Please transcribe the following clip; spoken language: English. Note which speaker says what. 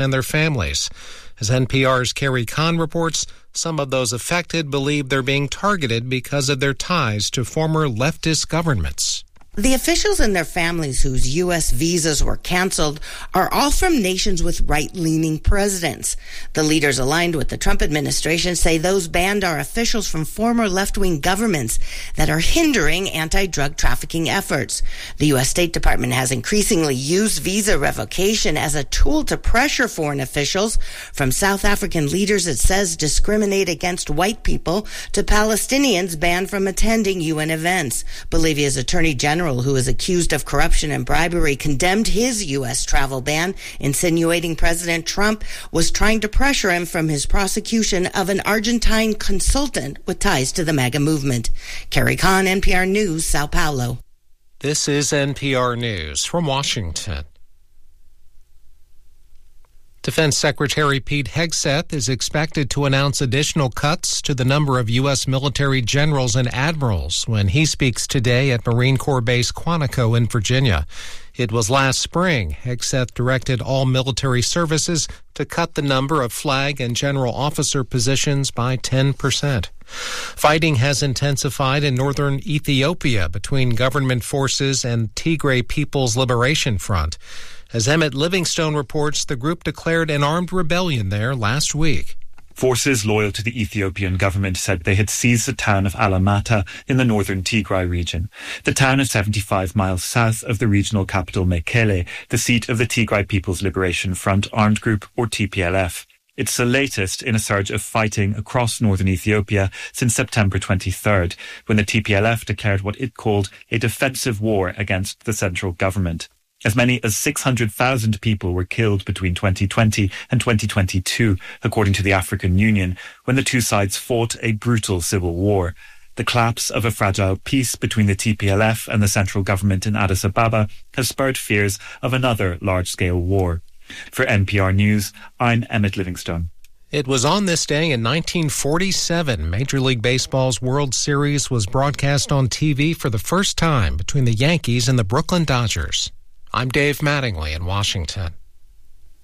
Speaker 1: and their families. As NPR's Carrie Kahn reports, some of those affected believe they're being targeted because of their ties to former leftist governments.
Speaker 2: The officials and their families whose U.S. visas were canceled are all from nations with right-leaning presidents. The leaders aligned with the Trump administration say those banned are officials from former left-wing governments that are hindering anti-drug trafficking efforts. The U.S. State Department has increasingly used visa revocation as a tool to pressure foreign officials, from South African leaders it says discriminate against white people to Palestinians banned from attending UN events. Bolivia's Attorney General, who is accused of corruption and bribery, condemned his U.S. travel ban, insinuating President Trump was trying to pressure him from his prosecution of an Argentine consultant with ties to the MAGA movement. Carrie Kahn, NPR News, Sao Paulo.
Speaker 1: This is NPR News from Washington. Defense Secretary Pete Hegseth is expected to announce additional cuts to the number of U.S. military generals and admirals when he speaks today at Marine Corps Base Quantico in Virginia. It was last spring Hegseth directed all military services to cut the number of flag and general officer positions by 10%. Fighting has intensified in northern Ethiopia between government forces and Tigray People's Liberation Front. As Emmett Livingstone reports, the group declared an armed rebellion there last week.
Speaker 3: Forces loyal to the Ethiopian government said they had seized the town of Alamata in the northern Tigray region. The town is 75 miles south of the regional capital Mekele, the seat of the Tigray People's Liberation Front armed group, or TPLF. It's the latest in a surge of fighting across northern Ethiopia since September 23rd, when the TPLF declared what it called a defensive war against the central government. As many as 600,000 people were killed between 2020 and 2022, according to the African Union, when the two sides fought a brutal civil war. The collapse of a fragile peace between the TPLF and the central government in Addis Ababa has spurred fears of another large-scale war. For NPR News, I'm Emmett Livingstone.
Speaker 1: It was on this day in 1947 Major League Baseball's World Series was broadcast on TV for the first time between the Yankees and the Brooklyn Dodgers. I'm Dave Mattingly in Washington.